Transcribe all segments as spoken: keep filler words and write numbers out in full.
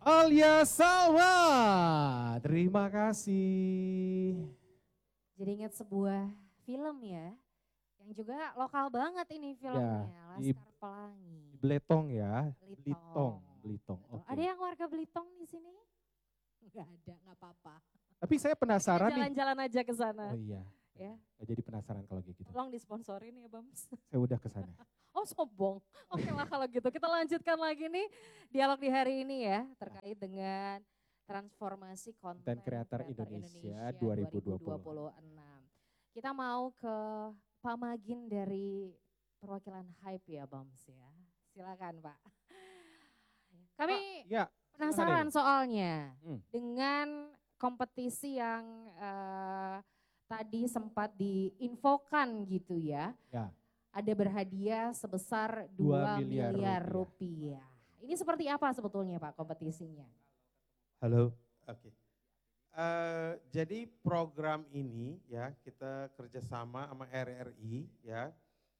Alia Salma. Terima kasih. Jadi ingat sebuah film ya, yang juga lokal banget ini filmnya, Ya, Laskar di Pelangi. Bletong ya, Belitong. Blitong, Blitong. Betul. Oke. Ada yang warga Belitong di sini? Enggak ada, enggak apa-apa. Tapi saya penasaran nih. Jalan-jalan aja ke sana. Oh iya. Ya. Jadi penasaran kalau gitu. Tolong disponsorin ya Bams. Saya udah ke sana. Oh sombong. Oke lah kalau gitu. Kita lanjutkan lagi nih dialog di hari ini ya terkait dengan transformasi konten Creator Indonesia dua ribu dua puluh enam. Kita mau ke Pak Magin dari perwakilan Hype ya Bams ya. Silakan Pak. Kami Pak, ya, penasaran soalnya hmm. dengan kompetisi yang uh, tadi sempat diinfokan gitu ya. Ya. Ada berhadiah sebesar dua miliar, miliar rupiah. rupiah. Ini seperti apa sebetulnya Pak kompetisinya? Halo, oke. Okay. Uh, jadi program ini ya kita kerjasama sama R R I ya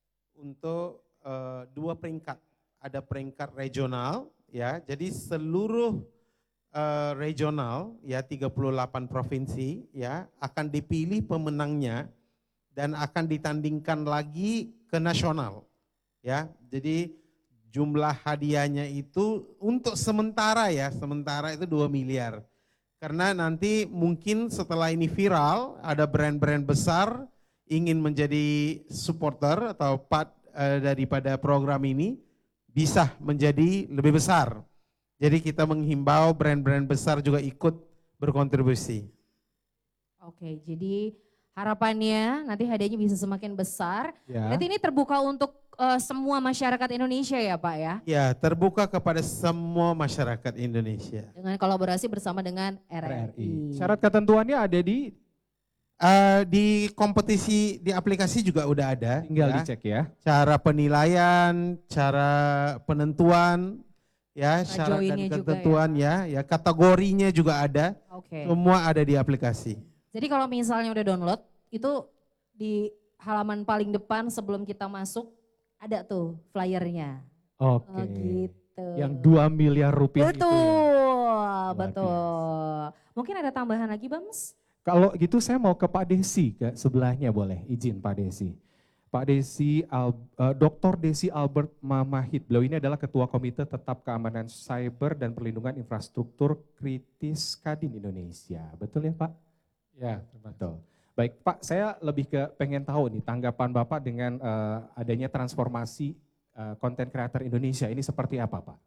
untuk uh, dua peringkat. Ada peringkat regional ya, jadi seluruh uh, regional ya tiga puluh delapan provinsi ya akan dipilih pemenangnya dan akan ditandingkan lagi ke nasional ya. Jadi jumlah hadiahnya itu untuk sementara ya, sementara itu dua miliar. Karena nanti mungkin setelah ini viral ada brand-brand besar ingin menjadi supporter atau part uh, daripada program ini bisa menjadi lebih besar. Jadi kita menghimbau brand-brand besar juga ikut berkontribusi. Oke, jadi harapannya nanti hadiahnya bisa semakin besar. Ya. Berarti ini terbuka untuk uh, semua masyarakat Indonesia ya Pak ya? Ya, terbuka kepada semua masyarakat Indonesia. Dengan kolaborasi bersama dengan R R I. Syarat ketentuannya ada di? Uh, di kompetisi, di aplikasi juga udah ada. Tinggal ya. dicek ya. Cara penilaian, cara penentuan, ya nah, syarat dan ketentuan ya. ya, ya kategorinya juga ada. Oke. Semua ada di aplikasi. Jadi kalau misalnya udah download, itu di halaman paling depan sebelum kita masuk ada tuh flyernya. Oke. Oh, gitu. Yang dua miliar rupiah betul, itu ya. Betul, betul. Mungkin ada tambahan lagi Bams? Kalau gitu saya mau ke Pak Desi, ke sebelahnya boleh, izin Pak Desi. Pak Desi, Al, uh, Doktor Desi Albert Mamahit, beliau ini adalah Ketua Komite Tetap Keamanan Cyber dan Perlindungan Infrastruktur Kritis Kadin Indonesia. Betul ya Pak? Ya, betul. Baik Pak, saya lebih ke pengen tahu nih tanggapan Bapak dengan uh, adanya transformasi konten uh, creator Indonesia ini seperti apa Pak?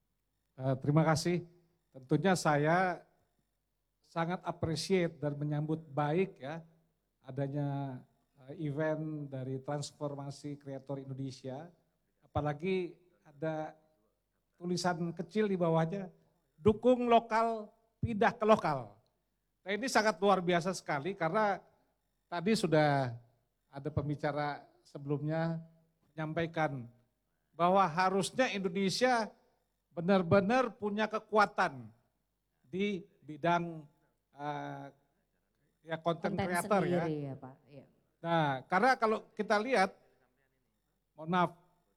Uh, terima kasih. Tentunya saya sangat appreciate dan menyambut baik ya adanya uh, event dari transformasi kreator Indonesia. Apalagi ada tulisan kecil di bawahnya, dukung lokal, pindah ke lokal. Nah ini sangat luar biasa sekali karena tadi sudah ada pembicara sebelumnya menyampaikan bahwa harusnya Indonesia benar-benar punya kekuatan di bidang uh, ya konten kreator ya. ya Pak. Ya. Nah karena kalau kita lihat, mohon maaf,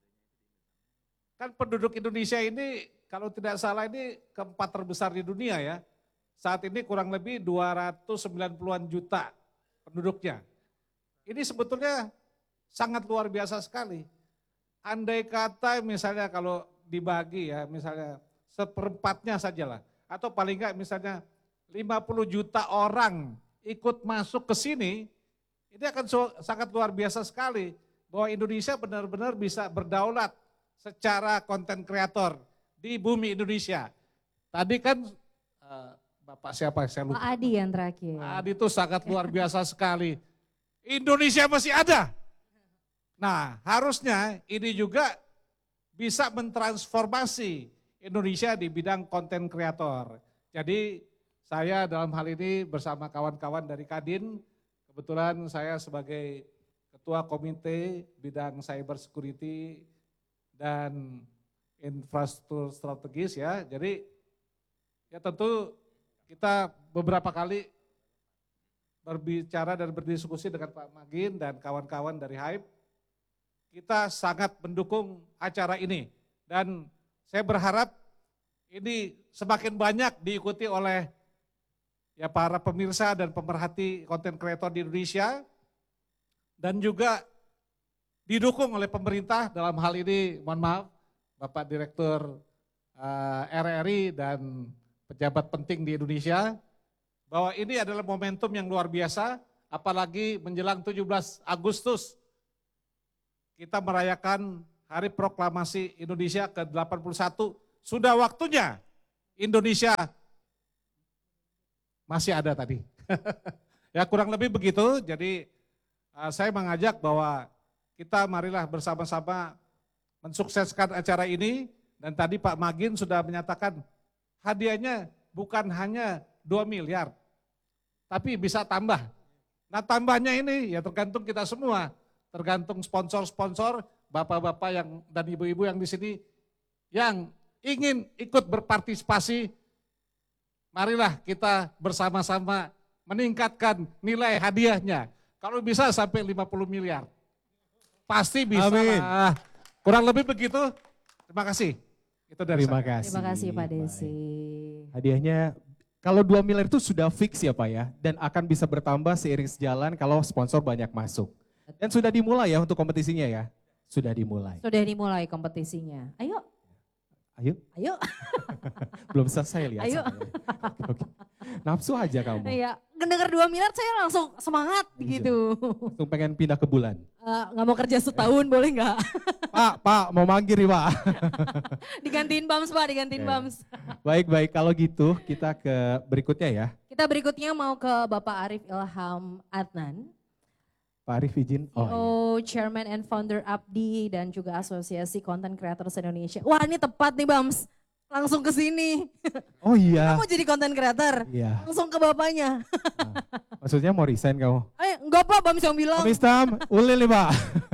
kan penduduk Indonesia ini kalau tidak salah ini keempat terbesar di dunia ya. Saat ini kurang lebih dua ratus sembilan puluhan juta penduduknya. Ini sebetulnya sangat luar biasa sekali. Andai kata misalnya kalau dibagi ya, misalnya seperempatnya sajalah. Atau paling enggak misalnya lima puluh juta orang ikut masuk ke sini, ini akan sangat luar biasa sekali. Bahwa Indonesia benar-benar bisa berdaulat secara konten kreator di bumi Indonesia. Tadi kan uh, Bapak siapa saya lupa. Pak Adi yang terakhir. Pak Adi itu sangat luar biasa sekali. Indonesia masih ada. Nah harusnya ini juga bisa mentransformasi Indonesia di bidang konten kreator. Jadi saya dalam hal ini bersama kawan-kawan dari Kadin, kebetulan saya sebagai Ketua Komite Bidang Cyber Security dan Infrastruktur Strategis ya. Jadi ya tentu kita beberapa kali berbicara dan berdiskusi dengan Pak Magin dan kawan-kawan dari Hype. Kita sangat mendukung acara ini dan saya berharap ini semakin banyak diikuti oleh ya para pemirsa dan pemerhati konten kreator di Indonesia, dan juga didukung oleh pemerintah dalam hal ini, mohon maaf, Bapak Direktur uh, R R I dan pejabat penting di Indonesia, bahwa ini adalah momentum yang luar biasa, apalagi menjelang tujuh belas Agustus, kita merayakan Hari Proklamasi Indonesia ke delapan puluh satu, sudah waktunya Indonesia masih ada tadi. Ya kurang lebih begitu, jadi uh, saya mengajak bahwa kita marilah bersama-sama mensukseskan acara ini, dan tadi Pak Magin sudah menyatakan hadiahnya bukan hanya dua miliar, tapi bisa tambah. Nah tambahnya ini ya tergantung kita semua, tergantung sponsor-sponsor, bapak-bapak yang dan ibu-ibu yang di sini yang ingin ikut berpartisipasi, marilah kita bersama-sama meningkatkan nilai hadiahnya. Kalau bisa sampai lima puluh miliar. Pasti bisa. Amin. Lah. Kurang lebih begitu. Terima kasih. Itu dari Terima saya. kasih. Terima kasih Pak Baik. Desi. Hadiahnya kalau dua miliar itu sudah fix ya Pak ya, dan akan bisa bertambah seiring sejalan kalau sponsor banyak masuk. Dan sudah dimulai ya untuk kompetisinya ya, sudah dimulai. Sudah dimulai kompetisinya. Ayo, Ayo, ayo. belum selesai lihat. Ayo. saya. Oke, oke. Nafsu aja kamu, Iya, dengar dua miliar saya langsung semangat Iya. gitu. langsung pengen pindah ke bulan. Eh, Nggak mau kerja setahun boleh nggak? Pak, Pak mau manggil nih Pak. Digantiin Bams Pak, digantiin Oke. Bams. Baik, baik kalau gitu kita ke berikutnya ya. Kita berikutnya mau ke Bapak Arif Ilham Adnan, Pak Arif izin. C E O, Oh iya. Chairman and Founder Abdi dan juga Asosiasi Content Creators Indonesia. Wah ini tepat nih Bams, langsung ke sini. Oh iya. Kamu jadi content creator, Iya. langsung ke bapaknya. Nah, maksudnya mau resign kamu? Eh enggak Pak, Bams yang bilang. Om Istam, ulil nih Pak.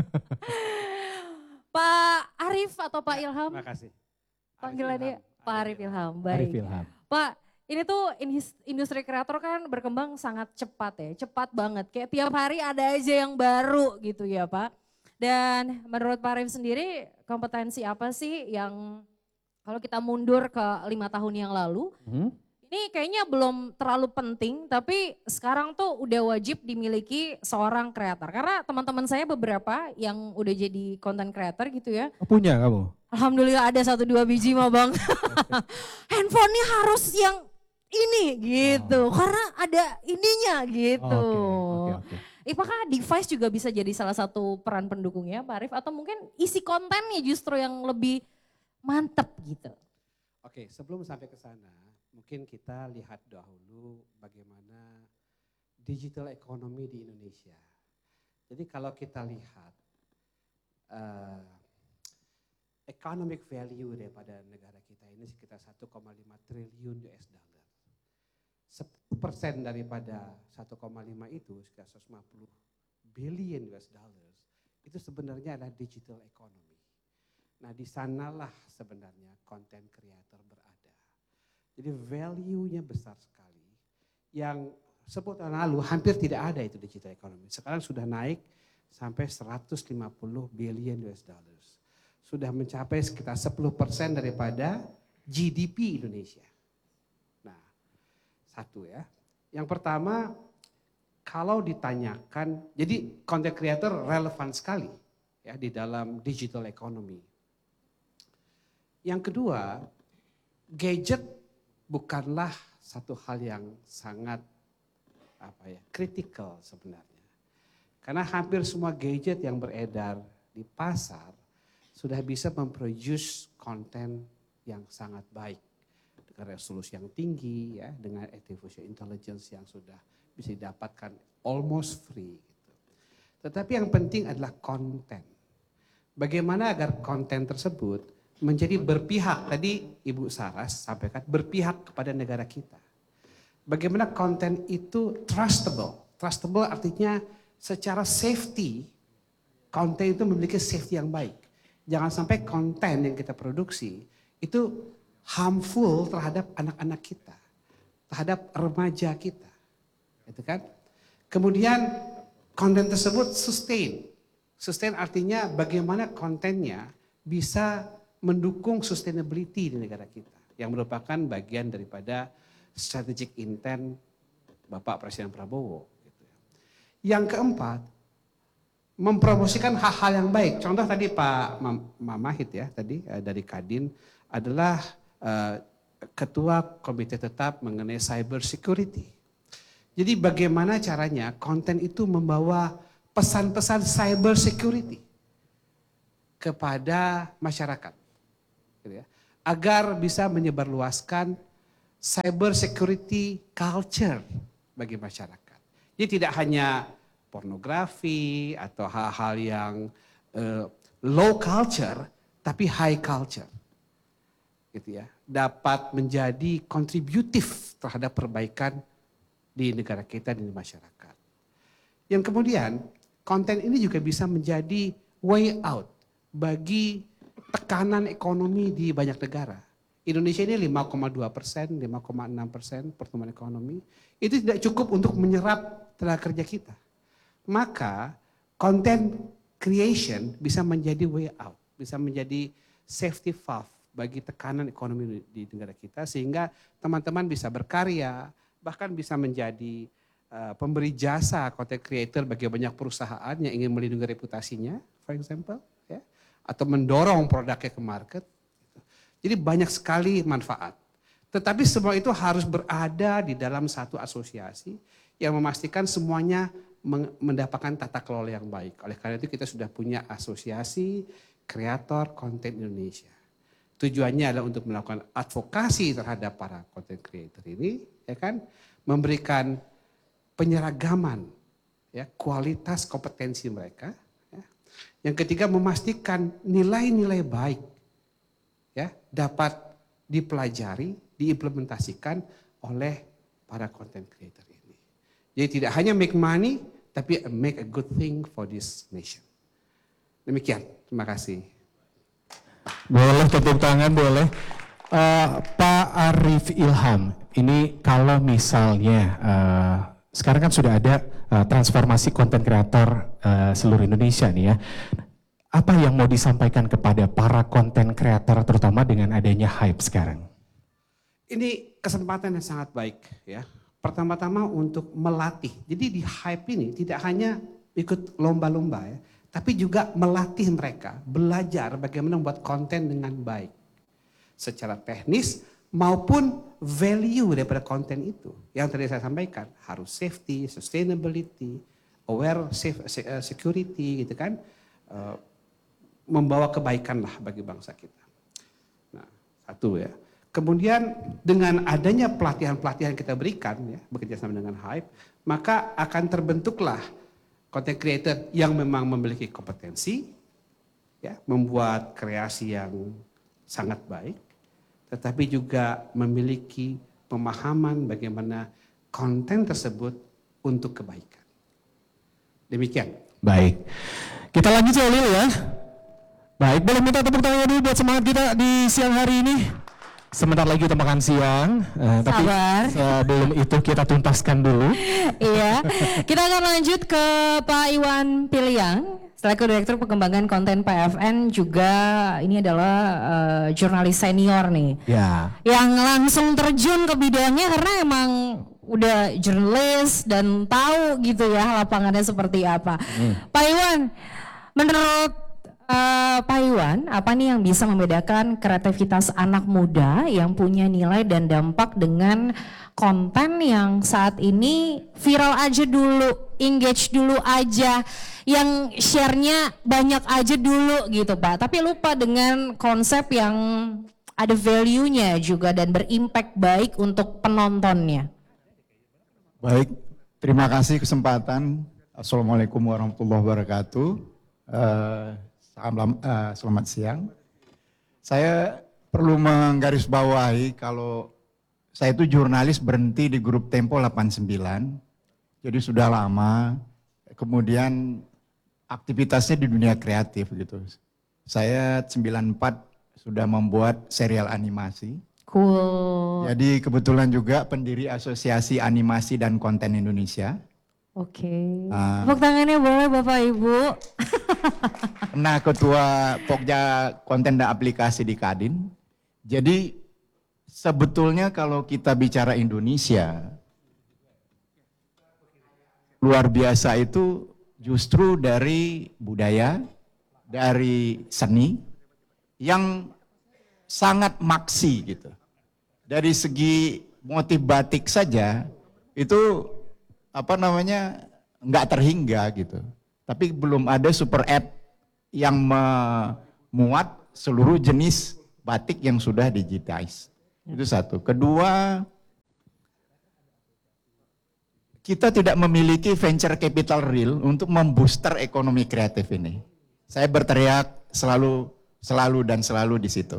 Pak Arif atau Pak Ilham? Terima kasih. Panggilannya Pak Arif Ilham. Arif Baik. Ilham. Pak, ini tuh indus- industri kreator kan berkembang sangat cepat ya, cepat banget. Kayak tiap hari ada aja yang baru gitu ya Pak. Dan menurut Pak Arif sendiri kompetensi apa sih yang kalau kita mundur ke lima tahun yang lalu, Hmm? ini kayaknya belum terlalu penting, tapi sekarang tuh udah wajib dimiliki seorang kreator. Karena teman-teman saya beberapa yang udah jadi content creator gitu ya, Oh, punya kamu? alhamdulillah ada satu dua biji mah bang. Handphonenya harus yang ini gitu, karena ada ininya gitu. Oke, oke, oke. Apakah device juga bisa jadi salah satu peran pendukungnya Pak Arif? Atau mungkin isi kontennya justru yang lebih mantep gitu? Oke, sebelum sampai ke sana, mungkin kita lihat dahulu bagaimana digital economy di Indonesia. Jadi kalau kita lihat uh, economic value daripada negara kita ini sekitar satu koma lima triliun U S dollar. sepuluh persen daripada satu koma lima itu sekitar seratus lima puluh billion U S dollars itu sebenarnya adalah digital economy. Nah di sanalah sebenarnya content creator berada. Jadi value-nya besar sekali. Yang sepuluh tahun lalu hampir tidak ada itu digital economy. Sekarang sudah naik sampai seratus lima puluh billion U S dollars. Sudah mencapai sekitar sepuluh persen daripada G D P Indonesia. Nah satu ya. Yang pertama kalau ditanyakan, jadi content creator relevan sekali ya di dalam digital economy. Yang kedua, gadget bukanlah satu hal yang sangat apa ya, kritikal sebenarnya. Karena hampir semua gadget yang beredar di pasar sudah bisa memproduce konten yang sangat baik dengan resolusi yang tinggi ya, dengan artificial intelligence yang sudah bisa didapatkan almost free gitu. Tetapi yang penting adalah konten. Bagaimana agar konten tersebut menjadi berpihak, tadi Ibu Saras sampaikan, berpihak kepada negara kita. Bagaimana konten itu trustable. Trustable artinya secara safety, konten itu memiliki safety yang baik. Jangan sampai konten yang kita produksi itu harmful terhadap anak-anak kita, terhadap remaja kita. Gitu kan? Kemudian konten tersebut sustain. Sustain artinya bagaimana kontennya bisa mendukung sustainability di negara kita. yang merupakan bagian daripada strategic intent Bapak Presiden Prabowo. Yang keempat, mempromosikan hal-hal yang baik. Contoh tadi Pak Mamahit ya, tadi dari Kadin adalah uh, Ketua Komite Tetap mengenai Cyber Security. Jadi bagaimana caranya konten itu membawa pesan-pesan cyber security kepada masyarakat, gitu ya, agar bisa menyebarluaskan cyber security culture bagi masyarakat. Jadi tidak hanya pornografi atau hal-hal yang uh, low culture, tapi high culture, gitu ya, dapat menjadi kontributif terhadap perbaikan di negara kita dan di masyarakat. Yang kemudian konten ini juga bisa menjadi way out bagi tekanan ekonomi di banyak negara. Indonesia ini lima koma dua persen, lima koma enam persen pertumbuhan ekonomi. Itu tidak cukup untuk menyerap tenaga kerja kita. Maka content creation bisa menjadi way out, bisa menjadi safety valve bagi tekanan ekonomi di negara kita, sehingga teman-teman bisa berkarya, bahkan bisa menjadi uh, pemberi jasa content creator bagi banyak perusahaan yang ingin melindungi reputasinya, for example, ya, atau mendorong produknya ke market. Jadi banyak sekali manfaat. Tetapi semua itu harus berada di dalam satu asosiasi yang memastikan semuanya mendapatkan tata kelola yang baik. Oleh karena itu kita sudah punya asosiasi kreator konten Indonesia. Tujuannya adalah untuk melakukan advokasi terhadap para content creator ini, ya kan, memberikan penyeragaman, ya, kualitas kompetensi mereka. Ya. Yang ketiga, memastikan nilai-nilai baik, ya, dapat dipelajari, diimplementasikan oleh para content creator ini. Jadi tidak hanya make money, tapi make a good thing for this nation. Demikian, terima kasih. Boleh tepuk tangan, boleh. Uh, Pak Arif Ilham, ini kalau misalnya uh, sekarang kan sudah ada uh, transformasi konten kreator uh, seluruh Indonesia nih ya. Apa yang mau disampaikan kepada para konten kreator terutama dengan adanya hype sekarang? Ini kesempatan yang sangat baik ya. Pertama-tama untuk melatih. Jadi di hype ini tidak hanya ikut lomba-lomba ya, tapi juga melatih mereka, belajar bagaimana membuat konten dengan baik. Secara teknis maupun value daripada konten itu. Yang tadi saya sampaikan, harus safety, sustainability, aware safe, security gitu kan. Uh, membawa kebaikan lah bagi bangsa kita. Nah, satu ya. Kemudian dengan adanya pelatihan-pelatihan kita berikan ya, bekerja sama dengan Hype, maka akan terbentuklah content creator yang memang memiliki kompetensi, ya, membuat kreasi yang sangat baik, tetapi juga memiliki pemahaman bagaimana konten tersebut untuk kebaikan. Demikian. Baik. Kita lanjut ya Lil ya. Baik, boleh minta tepuk tangan dulu buat semangat kita di siang hari ini. Sebentar lagi kita makan siang, uh, tapi sebelum itu kita tuntaskan dulu. Iya, kita akan lanjut ke Pak Iwan Piliang, selaku Direktur Pengembangan Konten P F N, juga ini adalah uh, jurnalis senior nih. Ya. Yang langsung terjun ke bidangnya karena emang udah jurnalis dan tahu gitu ya lapangannya seperti apa. Hmm. Pak Iwan, menurut Uh, Pak Iwan, apa nih yang bisa membedakan kreativitas anak muda yang punya nilai dan dampak dengan konten yang saat ini viral aja dulu, engage dulu aja, yang share-nya banyak aja dulu gitu Pak, tapi lupa dengan konsep yang ada value-nya juga dan berimpact baik untuk penontonnya. Baik, terima kasih kesempatan. Assalamualaikum warahmatullahi wabarakatuh. Uh, Selamat, uh, selamat siang. Saya perlu menggarisbawahi kalau saya itu jurnalis berhenti di grup Tempo delapan puluh sembilan. Jadi sudah lama, kemudian aktivitasnya di dunia kreatif gitu. Saya sembilan puluh empat sudah membuat serial animasi. Cool. Jadi kebetulan juga pendiri Asosiasi Animasi dan Konten Indonesia. Oke, uh, tepuk tangannya boleh Bapak Ibu. Nah, ketua Pokja Konten dan Aplikasi di Kadin. Jadi sebetulnya kalau kita bicara Indonesia, luar biasa itu justru dari budaya, dari seni yang sangat maksi gitu. Dari segi motif batik saja itu apa namanya nggak terhingga gitu. Tapi belum ada super app yang memuat seluruh jenis batik yang sudah digitize. Itu satu. Kedua, kita tidak memiliki venture capital real untuk membooster ekonomi kreatif ini. Saya berteriak selalu, selalu dan selalu di situ.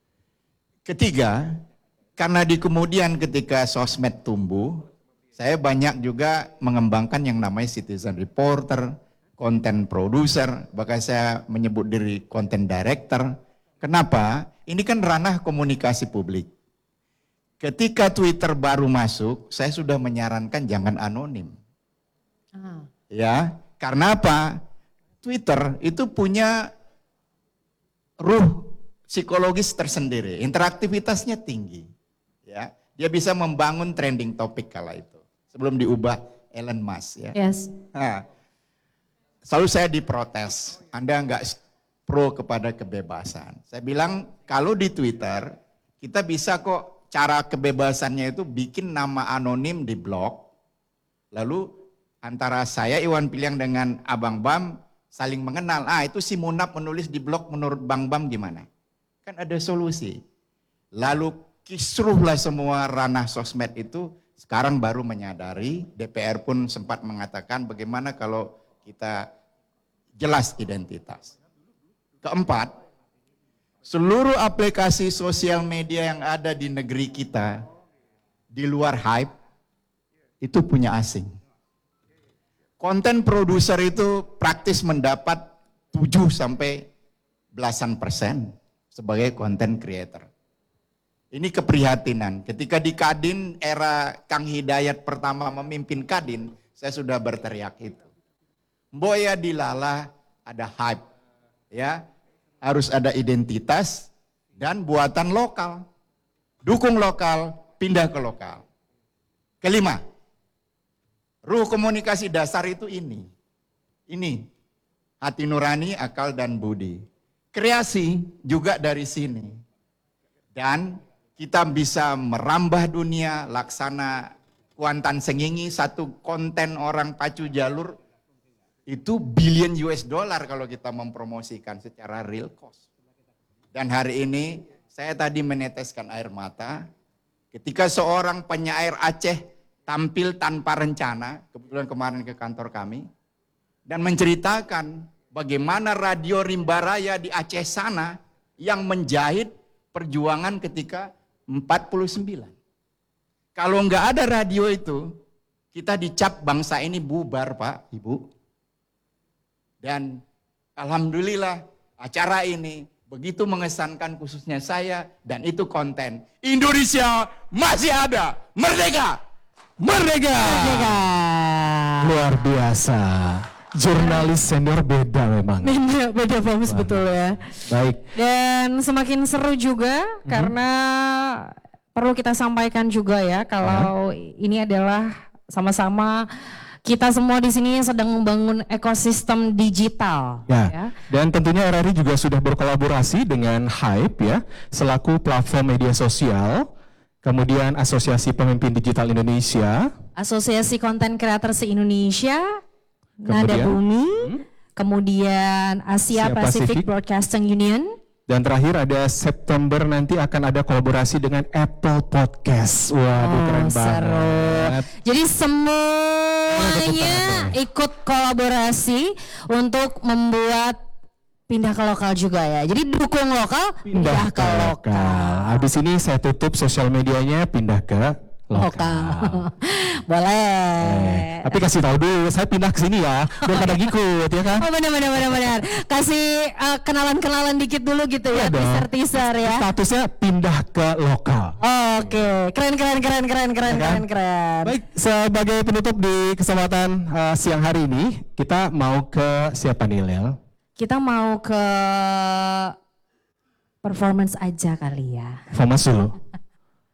Ketiga, karena di kemudian ketika sosmed tumbuh, saya banyak juga mengembangkan yang namanya citizen reporter, content producer, bahkan saya menyebut diri content director. Kenapa? Ini kan ranah komunikasi publik. Ketika Twitter baru masuk, saya sudah menyarankan jangan anonim. Ah. Ya, karena apa? Twitter itu punya ruh psikologis tersendiri, interaktivitasnya tinggi. Ya, dia bisa membangun trending topik kala itu sebelum diubah Elon Musk. Ya. Yes. Nah, selalu saya diprotes, Anda nggak pro kepada kebebasan. Saya bilang kalau di Twitter kita bisa kok cara kebebasannya itu bikin nama anonim di blog, lalu antara saya Iwan Piliang dengan Abang Bam saling mengenal. Ah itu si Munab menulis di blog menurut Bang Bam gimana? Kan ada solusi. Lalu kisruhlah semua ranah sosmed itu. Sekarang baru menyadari, D P R pun sempat mengatakan bagaimana kalau kita jelas identitas. Keempat, seluruh aplikasi sosial media yang ada di negeri kita, di luar hype, itu punya asing. Konten produser itu praktis mendapat tujuh sampai belasan persen sebagai konten creator. Ini keprihatinan. Ketika di Kadin era Kang Hidayat pertama memimpin Kadin, saya sudah berteriak itu. Mboya dilala ada hype, ya harus ada identitas dan buatan lokal. Dukung lokal, pindah ke lokal. Kelima, ruh komunikasi dasar itu ini. Ini, hati nurani, akal dan budi. Kreasi juga dari sini. Dan kita bisa merambah dunia, laksana Kuantan Sengingi, satu konten orang pacu jalur, itu billion U S dollar kalau kita mempromosikan secara real cost. Dan hari ini saya tadi meneteskan air mata, ketika seorang penyair Aceh tampil tanpa rencana, kebetulan kemarin ke kantor kami, dan menceritakan bagaimana radio Rimba Raya di Aceh sana yang menjahit perjuangan ketika empat puluh sembilan. Kalau nggak ada radio itu, kita dicap bangsa ini bubar Pak, Ibu. Dan alhamdulillah acara ini begitu mengesankan khususnya saya dan itu konten. Indonesia masih ada, merdeka! Merdeka! Merdeka. Luar biasa. Jurnalis senior beda memang. Beda, beda bagus betul ya. Baik. Dan semakin seru juga Mm-hmm. karena perlu kita sampaikan juga ya kalau ini adalah sama-sama kita semua di sini sedang membangun ekosistem digital. Ya. Dan tentunya R R I juga sudah berkolaborasi dengan Hype ya, selaku platform media sosial, kemudian Asosiasi Pemimpin Digital Indonesia, Asosiasi Konten Kreator se-Indonesia, Nada Kemudian, Bumi, hmm. kemudian Asia Asia Pacific Pacific. Broadcasting Union. dan terakhir ada September nanti akan ada kolaborasi dengan Apple Podcast. Waduh Oh, keren seru. banget. Jadi semuanya ikut kolaborasi untuk membuat pindah ke lokal juga ya. Jadi dukung lokal, pindah, ke lokal. Habis ini saya tutup sosial medianya, pindah ke lokal. Lokal. Boleh. Eh, tapi kasih tahu dulu, saya pindah ke sini ya, biar pada ngikut ya kan. Oh benar benar benar benar. Kasih uh, kenalan-kenalan dikit dulu gitu ya, Iya dong. teaser-teaser ya. Statusnya pindah ke lokal. Oke, keren keren keren keren keren Ya kan? keren keren. Baik, sebagai penutup di kesempatan uh, siang hari ini, kita mau ke siapa nih, Lel? Kita mau ke performance aja kali ya. Performance dulu.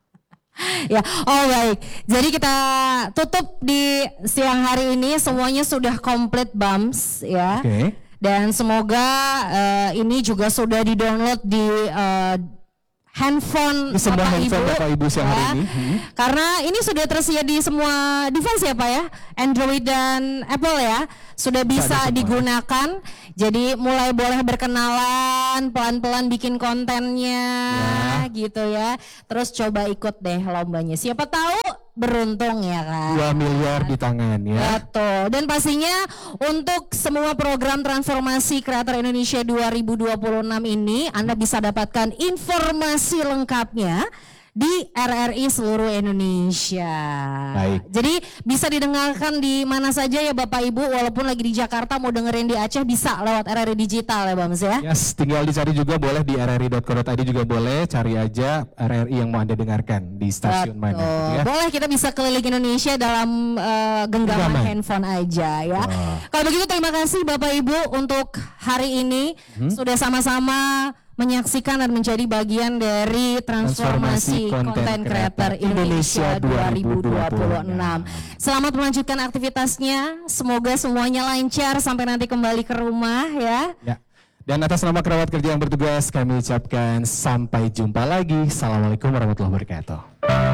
Ya, oh baik. Jadi kita tutup di siang hari ini, semuanya sudah komplit Bams ya. Oke. Dan semoga eh, ini juga sudah di-download di eh, handphone Di semua Bapak handphone Ibu, Bapak Ibu siang hari ya. ini. Hmm. Karena ini sudah tersedia di semua device ya Pak ya, Android dan Apple ya, sudah bisa semua. digunakan. Jadi mulai boleh berkenalan, pelan-pelan bikin kontennya gitu ya. Terus coba ikut deh lombanya. Siapa tahu beruntung ya kan. dua miliar di tangan ya. Betul. Dan pastinya untuk semua program transformasi Kreator Indonesia dua ribu dua puluh enam ini Anda bisa dapatkan informasi lengkapnya di R R I seluruh Indonesia. Baik. Jadi bisa didengarkan di mana saja ya Bapak Ibu, walaupun lagi di Jakarta mau dengerin di Aceh bisa lewat R R I Digital ya Bams ya. Yes, tinggal dicari juga boleh di r r i dot co dot i d juga boleh, cari aja R R I yang mau Anda dengarkan di stasiun mana. Betul. Gitu ya. Boleh kita bisa keliling Indonesia dalam eh, genggaman Genggaman. handphone aja ya. Wah. Kalau begitu terima kasih Bapak Ibu untuk hari ini Hmm. sudah sama-sama menyaksikan dan menjadi bagian dari transformasi konten creator Indonesia dua ribu dua puluh enam. Selamat melanjutkan aktivitasnya, semoga semuanya lancar sampai nanti kembali ke rumah ya. Ya. Dan atas nama kerabat kerja yang bertugas kami ucapkan sampai jumpa lagi. Assalamualaikum warahmatullahi wabarakatuh.